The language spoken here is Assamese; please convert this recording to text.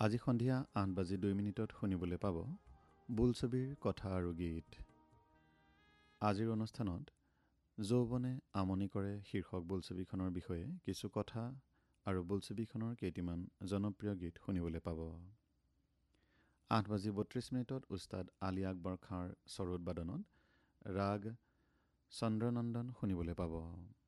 আজি সন্ধিয়া 8:02 শুনিবলৈ পাব বোলছবিৰ কথা আৰু গীত। আজিৰ অনুষ্ঠানত যৌৱনে আমনি কৰে শীৰ্ষক বোলছবিখনৰ বিষয়ে কিছু কথা আৰু বোলছবিখনৰ কেইটিমান জনপ্ৰিয় গীত শুনিবলৈ পাব। 8:32 উস্তাদ আলী আকবৰ খাঁৰ সৰোদ বাদনত ৰাগ চন্দ্ৰনন্দন শুনিবলৈ পাব।